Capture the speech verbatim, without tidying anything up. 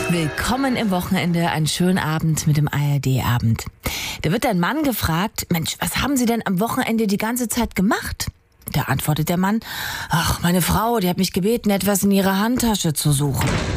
Willkommen im Wochenende, einen schönen Abend mit dem A R D-Abend. Da wird ein Mann gefragt, Mensch, was haben Sie denn am Wochenende die ganze Zeit gemacht? Da antwortet der Mann, ach, meine Frau, die hat mich gebeten, etwas in ihrer Handtasche zu suchen.